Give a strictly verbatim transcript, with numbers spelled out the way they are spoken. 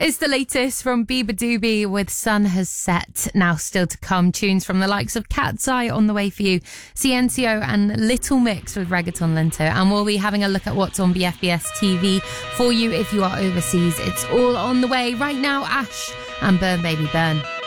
It's the latest from Bieber Doobie with Sun Has Set. Now still to come, tunes from the likes of Cat's Eye on the way for you, Ciencio and Little Mix with Reggaeton Lento. And we'll be having a look at what's on B F B S T V for you if you are overseas. It's all on the way right now. Ash and Burn Baby Burn.